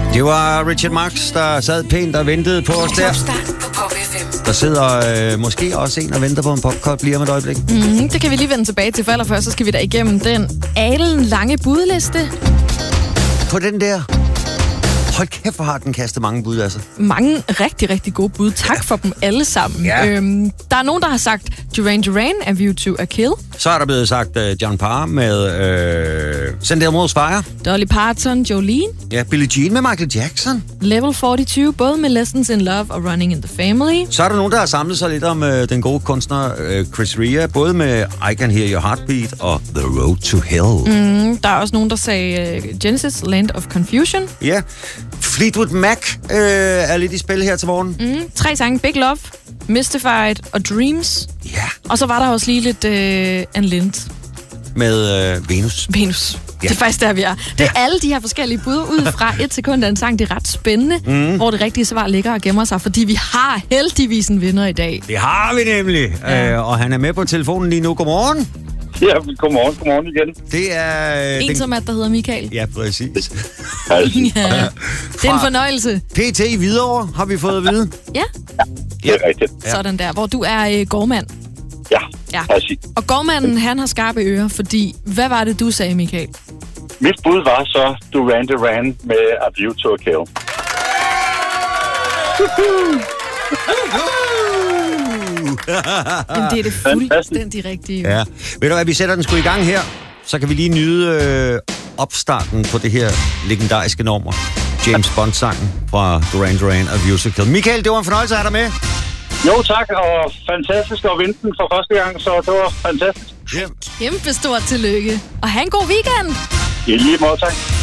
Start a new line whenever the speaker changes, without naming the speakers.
Det var Richard Marx, der sad pænt og ventede på os der. Der sidder måske også en og venter på en popcorn lige om et øjeblik.
Det kan vi lige vende tilbage til, for allerførst så skal vi da igennem den lange budliste.
På den der. Hold kæft, hvor har den kastet mange bud, altså.
Mange rigtig, rigtig gode bud. Tak for dem alle sammen.
Ja.
Der er nogen, der har sagt Duran Duran, A View to a Kill.
Så er der blevet sagt John Parr med Send Them All Fire.
Dolly Parton, Jolene.
Ja, Billie Jean med Michael Jackson.
Level 42, både med Lessons in Love og Running in the Family.
Så er der nogen, der har samlet sig lidt om den gode kunstner Chris Rea, både med I Can Hear Your Heartbeat og The Road to Hell.
Der er også nogen, der sagde Genesis, Land of Confusion.
Ja, Fleetwood Mac er lidt i spil her til morgen.
3 sange, Big Love, Mystified og Dreams.
Ja.
Og så var der også lige lidt Anne Lind.
Med Venus.
Venus.
Ja.
Det er faktisk der, vi er. Det er alle de her forskellige bud ud fra 1 sekund af en sang. Det er ret spændende, hvor det rigtige svar ligger og gemmer sig, fordi vi har heldigvis en vinder i dag.
Det har vi nemlig. Ja. Og han er med på telefonen lige nu. Godmorgen.
Ja, godmorgen igen.
Det er...
Som der hedder Michael.
Ja, præcis.
Ja. Det er en fornøjelse.
PT i Hvidovre har vi fået at vide.
Ja.
Det er rigtigt.
Ja. Sådan der, hvor du er gårdmand.
Ja, præcis.
Og gårdmanden, han har skarpe ører, fordi... Hvad var det, du sagde, Michael?
Mit bud var så Duran Duran med A View to a Kill.
Jamen, det er det fuldstændig rigtige.
Ja. Ved du hvad, vi sætter den sgu i gang her. Så kan vi lige nyde opstarten på det her legendariske nummer. James Bond-sangen fra Duran Duran og View to a Kill. Michael, det var en fornøjelse at have dig med.
Jo, tak, og fantastisk at vinde den for første gang, så det var fantastisk.
Kæmpe stort tillykke. Og have en god weekend.
I lige måde, tak.